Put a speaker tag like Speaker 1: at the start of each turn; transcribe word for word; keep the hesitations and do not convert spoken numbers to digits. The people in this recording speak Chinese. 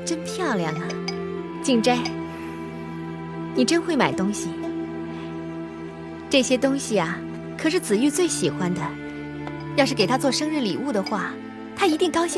Speaker 1: 真漂亮啊，静斋，你真会买东西。这些东西啊，可是子玉最喜欢的，要是给他做生日礼物的话，他一定高兴。